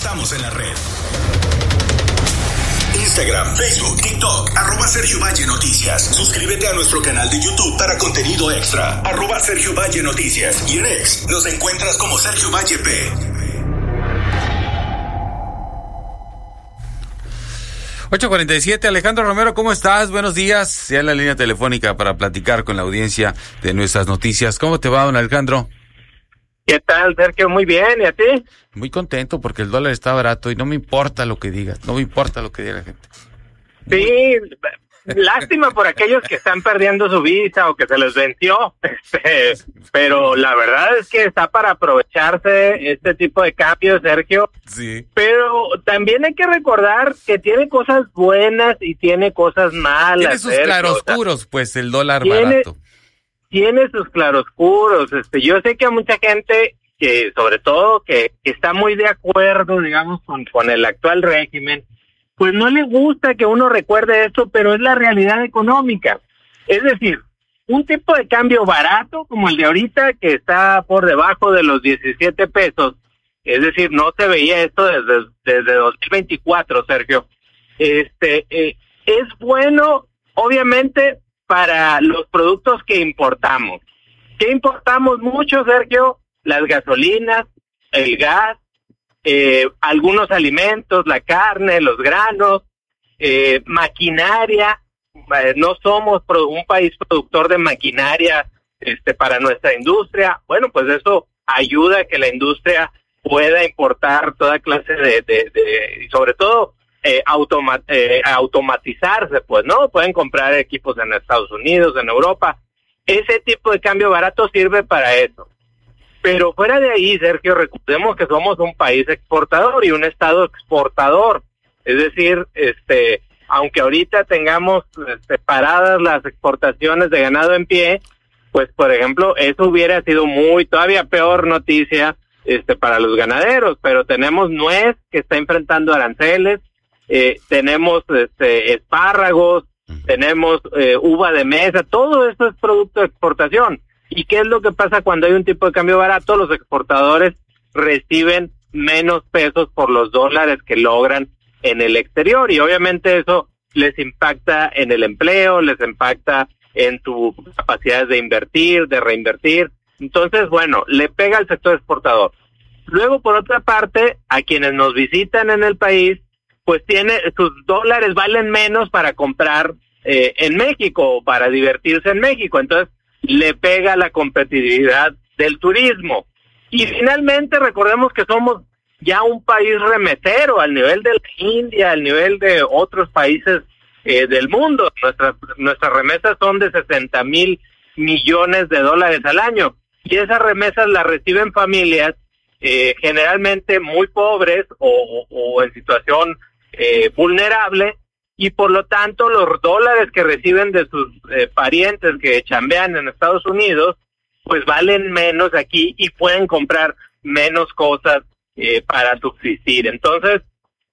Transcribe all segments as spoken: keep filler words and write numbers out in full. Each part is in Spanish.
Estamos en la red. Instagram, Facebook, TikTok, arroba Sergio Valle Noticias. Suscríbete a nuestro canal de YouTube para contenido extra, arroba Sergio Valle Noticias. Y en X nos encuentras como Sergio Valle P. ocho cuarenta y siete, Alejandro Romero, ¿cómo estás? Buenos días. Ya en la línea telefónica para platicar con la audiencia de nuestras noticias. ¿Cómo te va, don Alejandro? ¿Qué tal, Sergio? Muy bien, ¿y a ti? Muy contento porque el dólar está barato y no me importa lo que digas, no me importa lo que diga la gente. Sí, lástima por aquellos que están perdiendo su visa o que se les venció, este, pero la verdad es que está para aprovecharse este tipo de cambios, Sergio. Sí. Pero también hay que recordar que tiene cosas buenas y tiene cosas malas. Tiene sus Sergio, claroscuros, o sea, pues el dólar tiene, barato. Tiene sus claroscuros. Este, yo sé que a mucha gente que, sobre todo, que, que está muy de acuerdo, digamos, con, con el actual régimen, pues no le gusta que uno recuerde esto, pero es la realidad económica. Es decir, un tipo de cambio barato como el de ahorita, que está por debajo de los diecisiete pesos, es decir, no se veía esto desde, desde dos mil veinticuatro, Sergio. Este, eh, es bueno, obviamente, para los productos que importamos. ¿Qué importamos mucho, Sergio? Las gasolinas, el gas, Eh, algunos alimentos, la carne, los granos, eh, maquinaria. Eh, no somos pro, un país productor de maquinaria este, para nuestra industria. Bueno, pues eso ayuda a que la industria pueda importar toda clase de, de, de sobre todo, eh, automa, eh, automatizarse, pues, ¿no? Pueden comprar equipos en Estados Unidos, en Europa. Ese tipo de cambio barato sirve para eso. Pero fuera de ahí, Sergio, recordemos que somos un país exportador y un estado exportador. Es decir, este, aunque ahorita tengamos este, paradas las exportaciones de ganado en pie, pues, por ejemplo, eso hubiera sido muy, todavía peor noticia este, para los ganaderos. Pero tenemos nuez que está enfrentando aranceles, eh, tenemos este, espárragos, tenemos eh, uva de mesa, todo esto es producto de exportación. ¿Y qué es lo que pasa cuando hay un tipo de cambio barato? Los exportadores reciben menos pesos por los dólares que logran en el exterior y obviamente eso les impacta en el empleo, les impacta en su capacidad de invertir, de reinvertir. Entonces, bueno, le pega al sector exportador. Luego, por otra parte, a quienes nos visitan en el país, pues tiene sus dólares valen menos para comprar eh, en México o para divertirse en México. Entonces, le pega la competitividad del turismo. Y finalmente recordemos que somos ya un país remetero al nivel de la India, al nivel de otros países eh, del mundo. Nuestras, nuestras remesas son de sesenta mil millones de dólares al año. Y esas remesas las reciben familias eh, generalmente muy pobres o, o en situación eh, vulnerable. Y por lo tanto, los dólares que reciben de sus eh, parientes que chambean en Estados Unidos, pues valen menos aquí y pueden comprar menos cosas eh, para subsistir. Entonces,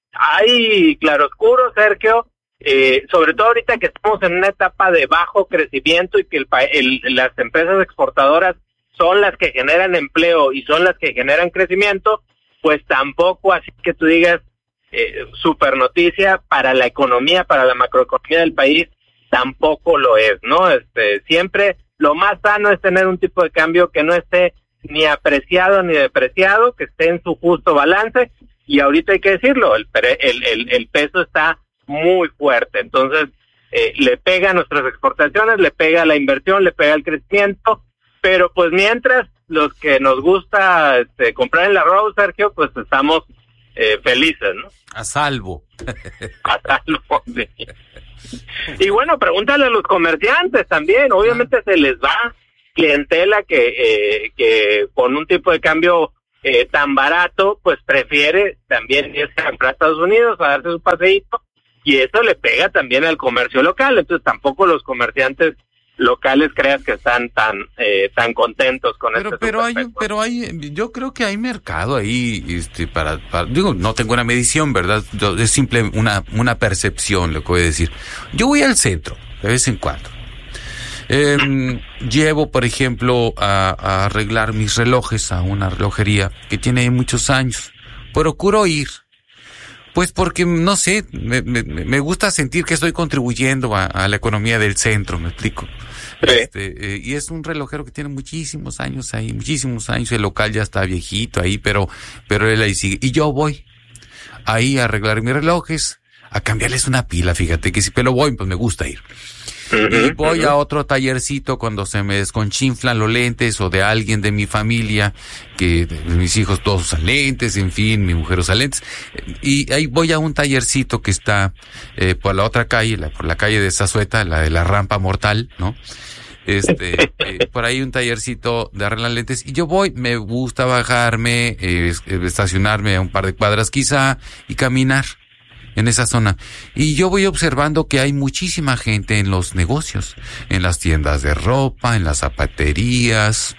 hay claroscuro, Sergio, eh, sobre todo ahorita que estamos en una etapa de bajo crecimiento y que el, el, las empresas exportadoras son las que generan empleo y son las que generan crecimiento, pues tampoco así que tú digas, Eh, super noticia para la economía, para la macroeconomía del país, tampoco lo es, ¿no? Este, siempre lo más sano es tener un tipo de cambio que no esté ni apreciado ni depreciado, que esté en su justo balance, y ahorita hay que decirlo, el, el, el, el peso está muy fuerte, entonces eh, le pega a nuestras exportaciones, le pega a la inversión, le pega al crecimiento, pero pues mientras los que nos gusta este, comprar el arroz, Sergio, pues estamos Eh, felices, ¿no? A salvo. A salvo, sí. Y bueno, pregúntale a los comerciantes también, obviamente ah. se les va clientela que, eh, que con un tipo de cambio eh, tan barato, pues prefiere también irse a comprar a Estados Unidos, a darse su paseíto, y eso le pega también al comercio local, entonces tampoco los comerciantes locales creas que están tan eh, tan contentos con pero, este pero hay pero hay yo creo que hay mercado ahí este para, para digo no tengo una medición, verdad, yo, es simple una una percepción lo que voy a decir. Yo voy al centro de vez en cuando, eh, llevo por ejemplo a, a arreglar mis relojes a una relojería que tiene muchos años, procuro ir. Pues porque, no sé, me, me, me gusta sentir que estoy contribuyendo a, a la economía del centro, me explico. Sí. Este, eh, y es un relojero que tiene muchísimos años ahí, muchísimos años, el local ya está viejito ahí, pero, pero él ahí sigue. Y yo voy ahí a arreglar mis relojes, a cambiarles una pila, fíjate que si pero voy, pues me gusta ir. Y voy a otro tallercito cuando se me desconchinflan los lentes o de alguien de mi familia, que mis hijos todos usan lentes, en fin, mi mujer usa lentes. Y ahí voy a un tallercito que está eh, por la otra calle, la, por la calle de Zazueta, la de la rampa mortal, ¿no? Este, eh, por ahí un tallercito de arreglar lentes. Y yo voy, me gusta bajarme, eh, estacionarme a un par de cuadras quizá y caminar en esa zona. Y yo voy observando que hay muchísima gente en los negocios, en las tiendas de ropa, en las zapaterías,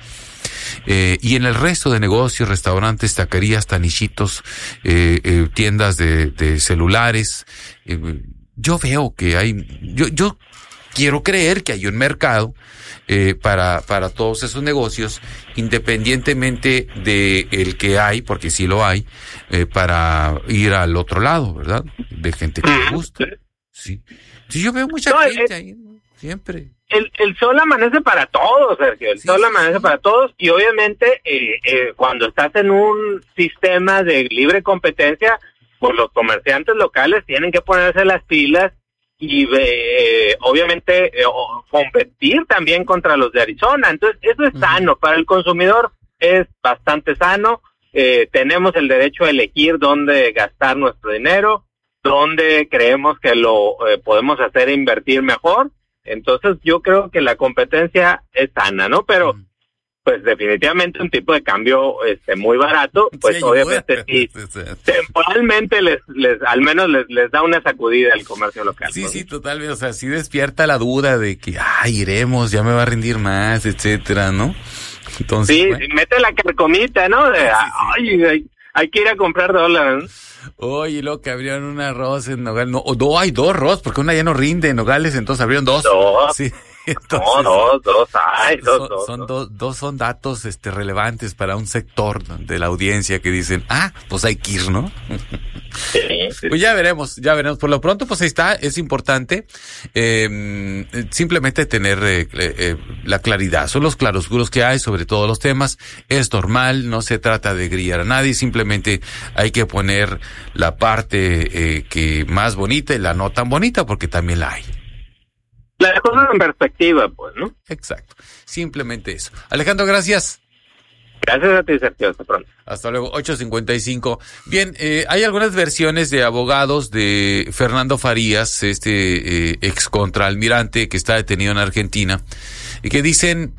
eh, y en el resto de negocios, restaurantes, taquerías, tanichitos, eh, eh, tiendas de, de celulares. Eh, yo veo que hay, yo, yo quiero creer que hay un mercado eh, para, para todos esos negocios, independientemente de el que hay, porque sí lo hay, eh, para ir al otro lado, ¿verdad? De gente que le gusta. Sí. Sí, yo veo mucha no, gente el, ahí, ¿no? Siempre. El, el sol amanece para todos, Sergio. El sí, sol amanece sí. para todos y obviamente eh, eh, cuando estás en un sistema de libre competencia, pues los comerciantes locales tienen que ponerse las pilas y eh, obviamente eh, competir también contra los de Arizona. Entonces eso es uh-huh. sano, para el consumidor es bastante sano. Eh, tenemos el derecho a elegir dónde gastar nuestro dinero, dónde creemos que lo eh, podemos hacer e invertir mejor. Entonces yo creo que la competencia es sana, ¿no? Pero uh-huh. pues definitivamente un tipo de cambio este muy barato, pues sí, obviamente sí, temporalmente les, les al menos les, les da una sacudida al comercio local. Sí, ¿no? sí, totalmente, o sea, sí despierta la duda de que, ay, iremos, ya me va a rendir más, etcétera, ¿no? Entonces, sí, bueno. mete la carcomita, ¿no? De, sí, sí. Ay, hay, hay que ir a comprar dólares. Oye, luego que abrieron un arroz en Nogales, no, no, hay dos arroz, porque una ya no rinde en Nogales, entonces abrieron dos. Dos. Sí. Entonces, no, dos, dos, ay, dos, son, dos, son dos. dos, dos son datos este relevantes para un sector de la audiencia que dicen, ah, pues hay que ir, ¿no? Sí, sí. Pues ya veremos, ya veremos. Por lo pronto, pues ahí está, es importante eh, simplemente tener eh, eh, la claridad. Son los claroscuros que hay sobre todos los temas. Es normal, no se trata de grillar a nadie, simplemente hay que poner la parte eh, que más bonita y la no tan bonita, porque también la hay. La cosa en perspectiva, pues, ¿no? Exacto. Simplemente eso. Alejandro, gracias. Gracias a ti, Sergio. Hasta pronto. Hasta luego. ocho cincuenta y cinco. Bien, eh, hay algunas versiones de abogados de Fernando Farías, este eh, ex contraalmirante que está detenido en Argentina, y que dicen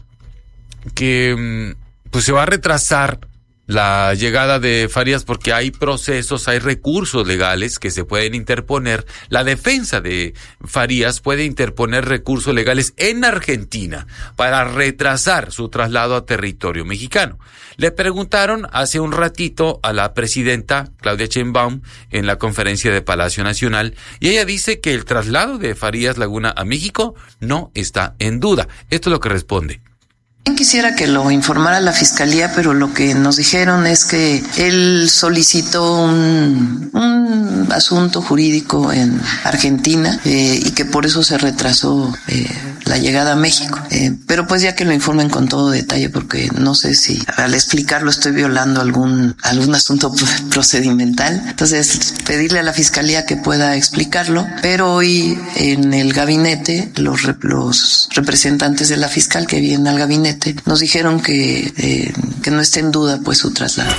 que pues se va a retrasar la llegada de Farías porque hay procesos, hay recursos legales que se pueden interponer. La defensa de Farías puede interponer recursos legales en Argentina para retrasar su traslado a territorio mexicano. Le preguntaron hace un ratito a la presidenta Claudia Sheinbaum en la conferencia de Palacio Nacional y ella dice que el traslado de Farías Laguna a México no está en duda. Esto es lo que responde. Quisiera que lo informara la fiscalía, pero lo que nos dijeron es que él solicitó un, un asunto jurídico en Argentina eh, y que por eso se retrasó eh, la llegada a México. Eh, pero pues ya que lo informen con todo detalle, porque no sé si al explicarlo estoy violando algún algún asunto procedimental. Entonces pedirle a la fiscalía que pueda explicarlo. Pero hoy en el gabinete los los representantes de la fiscal que vienen al gabinete nos dijeron que, eh, que no esté en duda pues su traslado.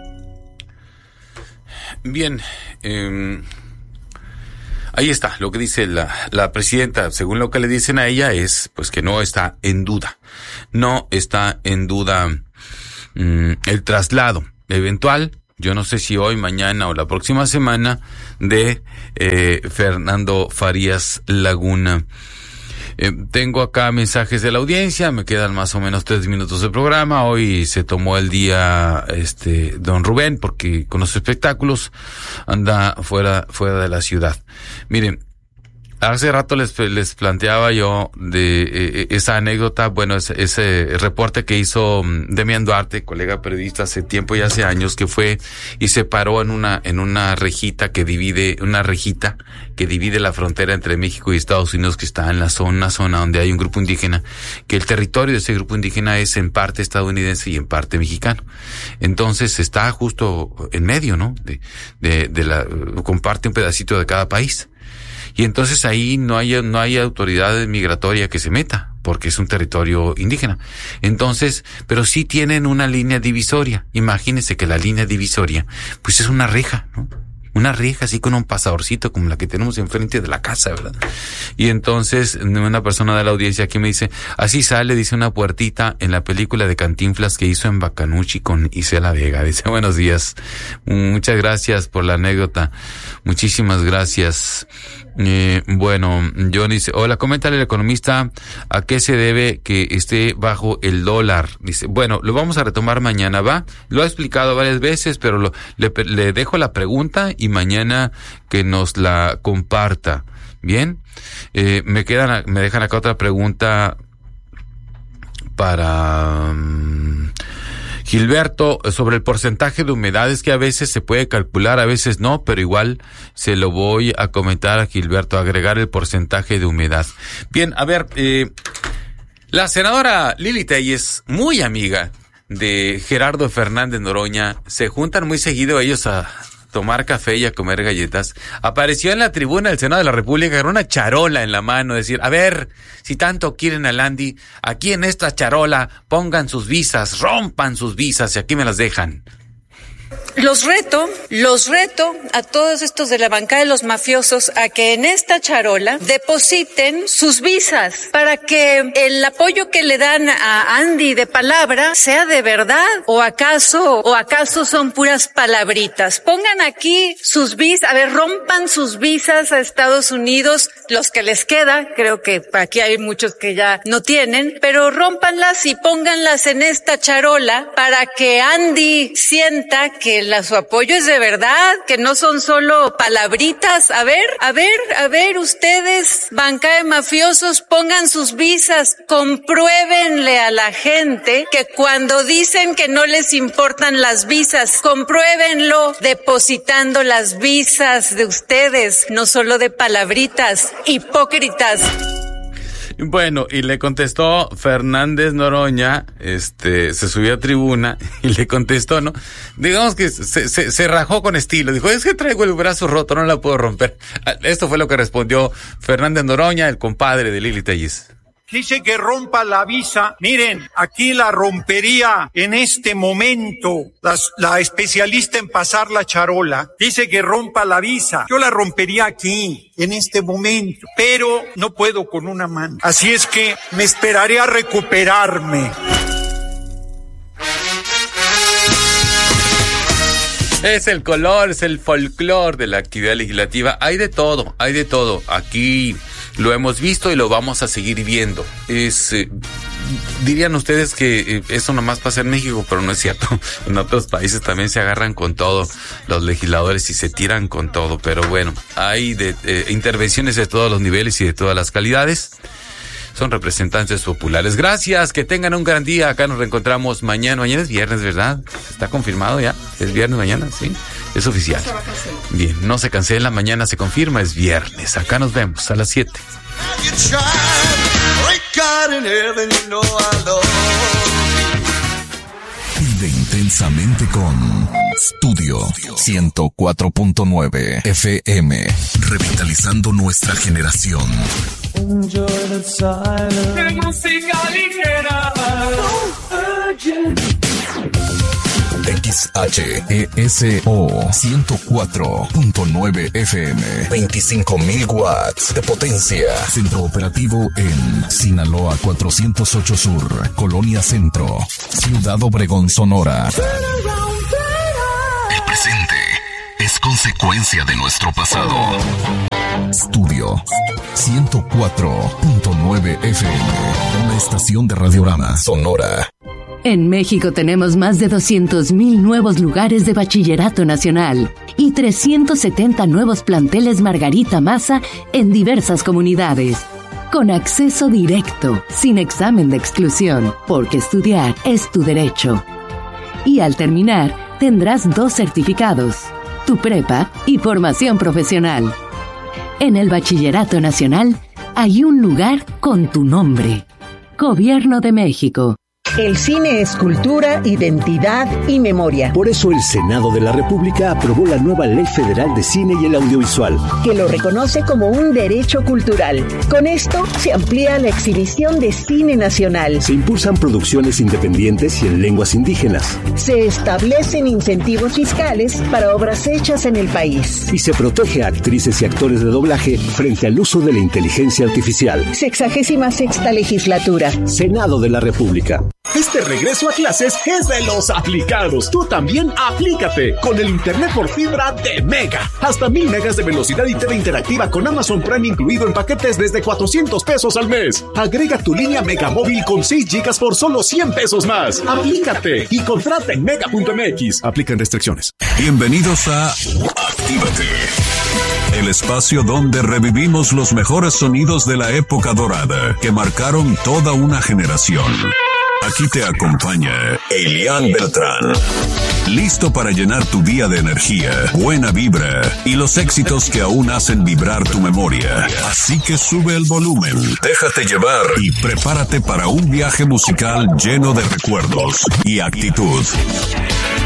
Bien, eh, ahí está lo que dice la, la presidenta. Según lo que le dicen a ella es pues que no está en duda, no está en duda mm, el traslado eventual. Yo no sé si hoy, mañana o la próxima semana de eh, Fernando Farías Laguna. Eh, tengo acá mensajes de la audiencia, me quedan más o menos tres minutos de programa. Hoy se tomó el día, este, don Rubén, porque con los espectáculos anda fuera, fuera de la ciudad. Miren, hace rato les, les planteaba yo de eh, esa anécdota, bueno, ese, ese reporte que hizo Demian Duarte, colega periodista hace tiempo y hace años, que fue y se paró en una, en una rejita que divide, una rejita que divide la frontera entre México y Estados Unidos, que está en la zona, zona donde hay un grupo indígena, que el territorio de ese grupo indígena es en parte estadounidense y en parte mexicano. Entonces está justo en medio, ¿no? De, de, de la, comparte un pedacito de cada país. Y entonces ahí no hay, no hay autoridad migratoria que se meta, porque es un territorio indígena. Entonces, pero sí tienen una línea divisoria. Imagínense que la línea divisoria, pues es una reja, ¿no? Una reja así con un pasadorcito como la que tenemos enfrente de la casa, ¿verdad? Y entonces una persona de la audiencia aquí me dice, así sale, dice, una puertita en la película de Cantinflas que hizo en Bacanuchi con Isela Vega. Dice, buenos días, muchas gracias por la anécdota, muchísimas gracias. Eh, bueno, John dice, hola, coméntale al economista a qué se debe que esté bajo el dólar. Dice, bueno, lo vamos a retomar mañana, ¿va? Lo ha explicado varias veces, pero lo, le, le dejo la pregunta y mañana que nos la comparta. Bien, eh, me quedan, me dejan acá otra pregunta para um, Gilberto, sobre el porcentaje de humedades, que a veces se puede calcular, a veces no, pero igual se lo voy a comentar a Gilberto, agregar el porcentaje de humedad. Bien, a ver, eh, la senadora Lili Telles, muy amiga de Gerardo Fernández Noroña, se juntan muy seguido ellos a tomar café y a comer galletas. Apareció en la tribuna del Senado de la República con una charola en la mano, decir, a ver, si tanto quieren a Landy, aquí en esta charola pongan sus visas, rompan sus visas y aquí me las dejan. Los reto, los reto a todos estos de la bancada de los mafiosos a que en esta charola depositen sus visas para que el apoyo que le dan a Andy de palabra sea de verdad, o acaso, o acaso son puras palabritas. Pongan aquí sus visas, a ver, rompan sus visas a Estados Unidos, los que les queda, creo que aquí hay muchos que ya no tienen, pero rómpanlas y pónganlas en esta charola para que Andy sienta que la, su apoyo es de verdad, que no son solo palabritas. A ver, a ver, a ver, ustedes, bancada de mafiosos, pongan sus visas, compruébenle a la gente que cuando dicen que no les importan las visas, compruébenlo depositando las visas de ustedes, no solo de palabritas, hipócritas. Bueno, y le contestó Fernández Noroña, este, se subió a tribuna y le contestó, ¿no? Digamos que se, se, se rajó con estilo, dijo, es que traigo el brazo roto, no la puedo romper. Esto fue lo que respondió Fernández Noroña, el compadre de Lili Telles. Dice que rompa la visa. Miren, aquí la rompería en este momento. Las, la especialista en pasar la charola dice que rompa la visa. Yo la rompería aquí, en este momento, pero no puedo con una mano. Así es que me esperaré a recuperarme. Es el color, es el folclor de la actividad legislativa. Hay de todo, hay de todo. Aquí lo hemos visto y lo vamos a seguir viendo. Es, eh, dirían ustedes que eh, eso nomás pasa en México, pero no es cierto. En otros países también se agarran con todo los legisladores y se tiran con todo. Pero bueno, hay de, eh, intervenciones de todos los niveles y de todas las calidades. Son representantes populares. Gracias, que tengan un gran día. Acá nos reencontramos mañana. Mañana es viernes, ¿verdad? ¿Está confirmado ya? ¿Es viernes mañana? Sí, es oficial. Bien, no se cancela, mañana se confirma, es viernes. Acá nos vemos a las siete. Vive intensamente con Studio ciento cuatro punto nueve F M, revitalizando nuestra generación. Enjoy the silence. Música ligera. X H E S O ciento cuatro punto nueve F M, veinticinco mil watts de potencia. Centro operativo en Sinaloa cuatrocientos ocho Sur, Colonia Centro, Ciudad Obregón, Sonora. El presente es consecuencia de nuestro pasado. Studio ciento cuatro punto nueve F M, una estación de Radiorama Sonora. En México tenemos más de doscientos mil nuevos lugares de bachillerato nacional y trescientos setenta nuevos planteles Margarita Maza en diversas comunidades. Con acceso directo, sin examen de exclusión, porque estudiar es tu derecho. Y al terminar, tendrás dos certificados, tu prepa y formación profesional. En el Bachillerato Nacional hay un lugar con tu nombre. Gobierno de México. El cine es cultura, identidad y memoria. Por eso el Senado de la República aprobó la nueva Ley Federal de Cine y el Audiovisual, que lo reconoce como un derecho cultural. Con esto se amplía la exhibición de cine nacional. Se impulsan producciones independientes y en lenguas indígenas. Se establecen incentivos fiscales para obras hechas en el país. Y se protege a actrices y actores de doblaje frente al uso de la inteligencia artificial. Sexagésima sexta legislatura. Senado de la República. Este regreso a clases es de los aplicados. Tú también aplícate con el internet por fibra de Mega. Hasta mil megas de velocidad y T V interactiva con Amazon Prime incluido en paquetes desde cuatrocientos pesos al mes. Agrega tu línea Mega Móvil con seis gigas por solo cien pesos más. Aplícate y contrata en mega punto m x. Aplican restricciones. Bienvenidos a Actívate, el espacio donde revivimos los mejores sonidos de la época dorada que marcaron toda una generación. Aquí te acompaña Elian Beltrán. Listo para llenar tu día de energía, buena vibra y los éxitos que aún hacen vibrar tu memoria. Así que sube el volumen, déjate llevar y prepárate para un viaje musical lleno de recuerdos y actitud.